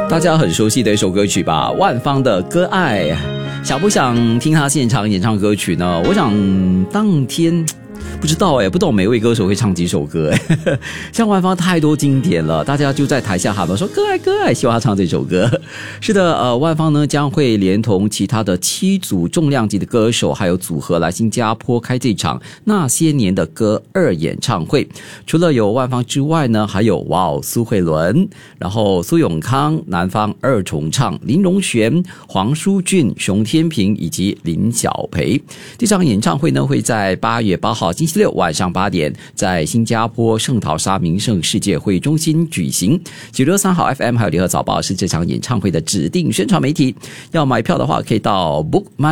大家很熟悉的一首歌曲吧，万芳的《歌爱》。想不想听他现场演唱歌曲呢？我想当天不知道每位歌手会唱几首歌像万芳太多经典了，大家就在台下喊了说歌爱歌爱，希望他唱这首歌。是的，万芳呢将会连同其他的7组重量级的歌手还有组合来新加坡开这场那些年的歌2演唱会。除了有万芳之外呢，还有苏慧伦，然后苏永康、南方2重唱、林荣璇、黄舒骏、熊天平以及林小培。这场演唱会呢会在8月8号星期六晚上8点在新加坡圣淘沙名胜世界会中心举行。963号 FM 还有联合早报是这场演唱会的指定宣传媒体。要买票的话可以到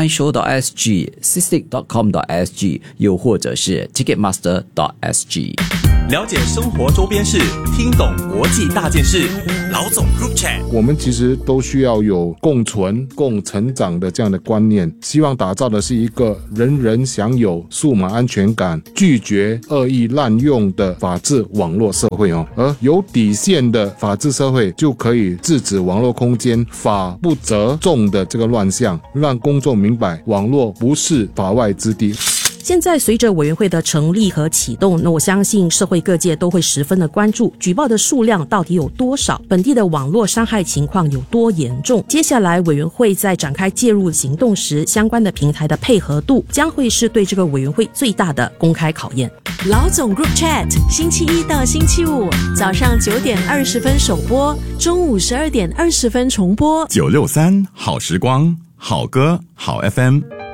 bookmyshow.sg、sistic.com.sg 又或者是 ticketmaster.sg。 了解生活周边事，听懂国际大件事。老总 Group Chat， 我们其实都需要有共存共成长的这样的观念，希望打造的是一个人人享有数码安全感，拒绝恶意滥用的法治网络社会而有底线的法治社会就可以制止网络空间法不责众的这个乱象，让公众明白网络不是法外之地。 现在随着委员会的成立和启动，那我相信社会各界都会十分的关注举报的数量到底有多少，本地的网络伤害情况有多严重。接下来委员会在展开介入行动时，相关的平台的配合度将会是对这个委员会最大的公开考验。 老总 Group Chat 星期一到星期五早上9点20分首播，中午12点20分重播。 963好时光，好歌好 FM。